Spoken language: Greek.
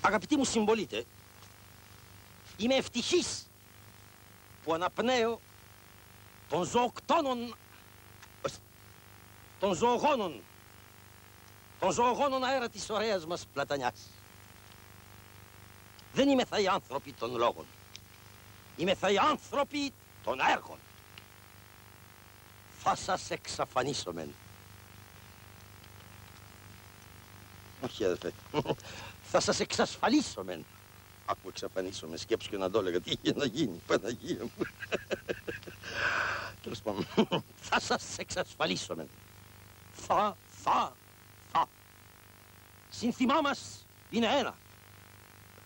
Αγαπητοί μου συμπολίτε, είμαι ευτυχής που αναπνέω των ζωοκτώνων, των ζωογόνων αέρα της ωραίας μας Πλατανιάς. Δεν είμαι θα οι άνθρωποι των λόγων. Είμαι θα οι άνθρωποι των έργων. Θα σας εξαφανίσομεν. Όχι, αδερφέ. Θα σας εξασφαλίσομεν. Άκου, εξαφανίσομεν. Σκέψου και να το έλεγα. Τι είχε να γίνει, Παναγία μου. Τέλος πάντων. Θα σας εξασφαλίσομεν. Θα. Σύνθημά μας είναι ένα.